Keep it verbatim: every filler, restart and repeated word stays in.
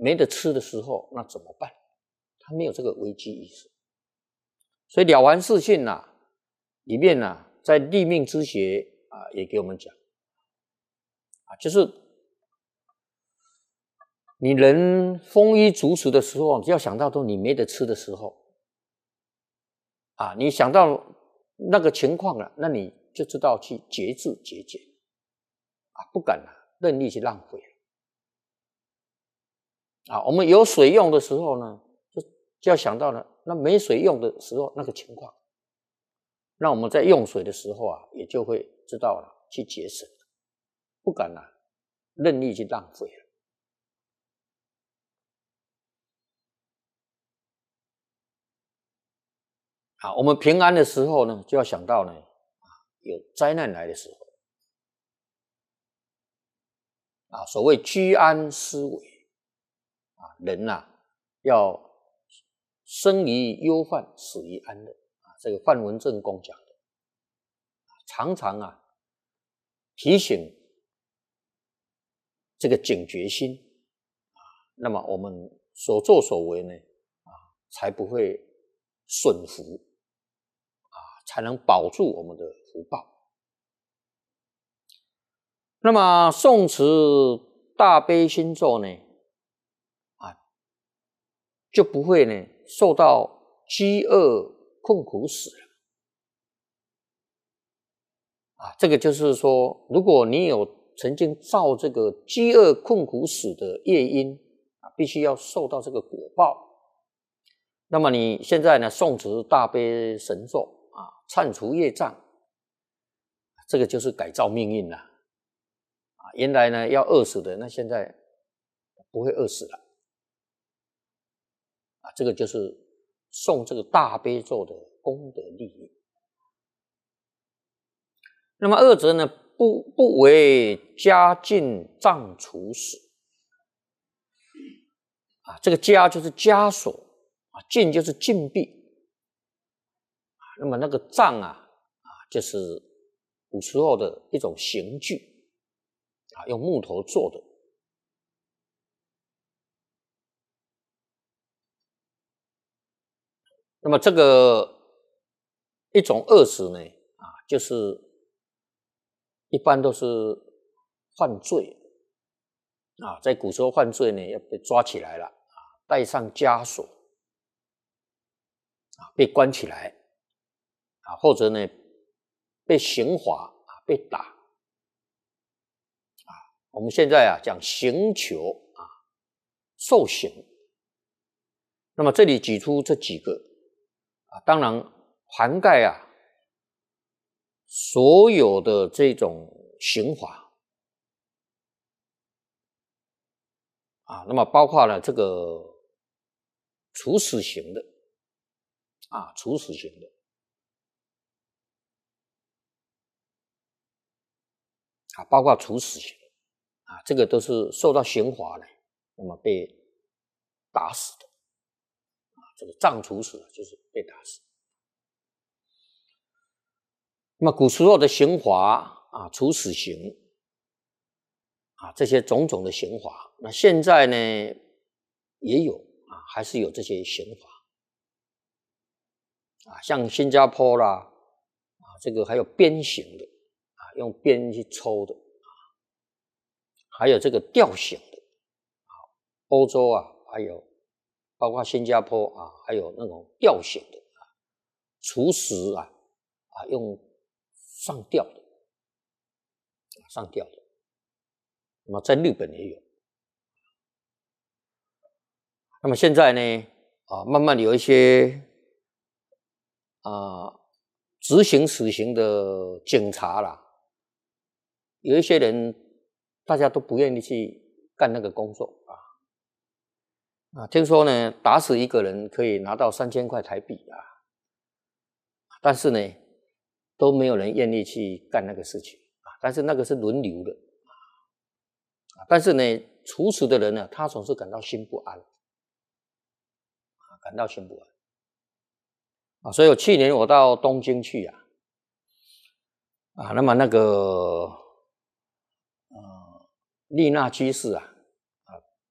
没得吃的时候，那怎么办？他没有这个危机意识。所以《了凡四训》呐，里面呐，在立命之学啊，也给我们讲啊，就是你人丰衣足食的时候，只要想到说你没得吃的时候啊，你想到那个情况了，那你就知道去节制节俭啊，不敢啊任意去浪费啊。我们有水用的时候呢，就就要想到了那没水用的时候那个情况，那我们在用水的时候啊，也就会知道了去节省，不敢啊任意去浪费了。啊，我们平安的时候呢，就要想到呢，啊，有灾难来的时候，啊，所谓居安思危，啊，人呐、啊，要生于忧患，死于安乐，啊，这个范文正公讲的，常常啊提醒这个警觉心，啊，那么我们所作所为呢，啊，才不会损福。才能保住我们的福报。那么诵持大悲心咒呢，啊，就不会呢受到饥饿困苦死了。啊，这个就是说，如果你有曾经造这个饥饿困苦死的业因啊，必须要受到这个果报。那么你现在呢诵持大悲神咒。啊，忏除业障，这个就是改造命运了。啊，原来呢要饿死的，那现在不会饿死了。啊，这个就是诵这个大悲咒的功德利益。那么二则呢，不不为家禁障处死。啊，这个枷就是枷锁，啊，禁就是禁闭。那么那个杖啊，啊，就是古时候的一种刑具，啊，用木头做的。那么这个一种饿死呢，啊，就是一般都是犯罪，啊，在古时候犯罪呢要被抓起来了，啊，戴上枷锁，啊，被关起来。啊，或者呢，被刑罚啊，被打啊。我们现在啊讲刑求啊，受刑。那么这里举出这几个啊，当然涵盖啊所有的这种刑罚啊，那么包括了这个处死刑的啊，处死刑的。啊，包括处死刑，啊，这个都是受到刑罚的，那么被打死的，啊，这个杖处死就是被打死。那么古时候的刑罚啊，处死刑，啊，这些种种的刑罚，那现在呢也有啊，还是有这些刑罚，啊，像新加坡啦，啊，这个还有鞭刑的。用鞭去抽的，还有这个吊刑的，欧洲啊，还有包括新加坡啊，还有那种吊刑的，处死啊，啊用上吊的，上吊的，那么在日本也有。那么现在呢，啊，慢慢有一些啊执行死刑的警察啦。有一些人，大家都不愿意去干那个工作啊啊！听说呢，打死一个人可以拿到三千块台币啊，但是呢，都没有人愿意去干那个事情啊。但是那个是轮流的啊。但是呢，处死的人呢，他总是感到心不安啊，感到心不安啊。所以我去年我到东京去啊啊，那么那个。呃，丽娜居士啊，